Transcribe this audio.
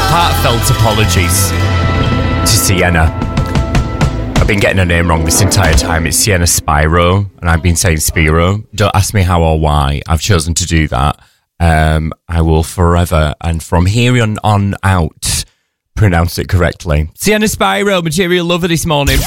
Heartfelt apologies to Sienna. I've been getting her name wrong this entire time. It's Sienna Spiro, and I've been saying Spiro. Don't ask me how or why. I've chosen to do that. I will forever, and from here on out, pronounce it correctly. Sienna Spiro, Material Lover this morning.